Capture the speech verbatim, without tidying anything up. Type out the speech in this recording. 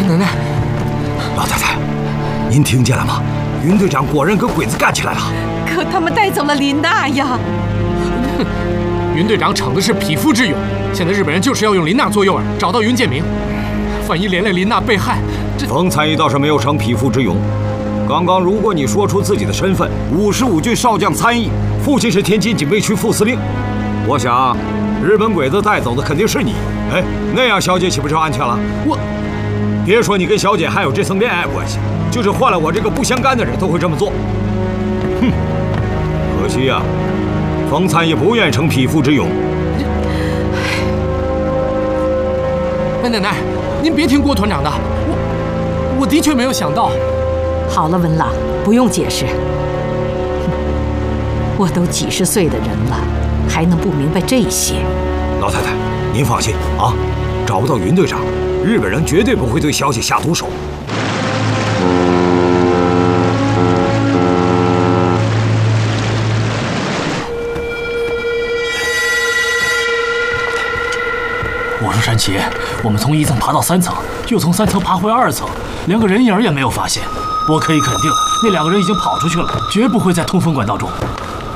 奶奶， 老太太，您听见了吗？云队长果然跟鬼子干起来了。 可他们带走了林娜呀！ 哼，云队长逞的是匹夫之勇，现在日本人就是要用林娜做诱饵，找到云建明。万一连累林娜被害，这冯参议倒是没有逞匹夫之勇。刚刚如果你说出自己的身份，五十五军少将参议，父亲是天津警备区副司令，我想日本鬼子带走的肯定是你。哎，那样小姐岂不就安全了？ 我。 别说你跟小姐还有这层恋爱关系，就是换了我这个不相干的人都会这么做。哼，可惜呀、啊，冯参议不愿逞匹夫之勇。 哎，奶奶，您别听郭团长的，我我的确没有想到。 好了，文朗，不用解释。我都几十岁的人了，还能不明白这些？ 老太太，您放心啊，找不到云队长。 日本人绝对不会对小姐下毒手。 我说山崎，我们从一层爬到三层，又从三层爬回二层，连个人影也没有发现。我可以肯定，那两个人已经跑出去了，绝不会在通风管道中。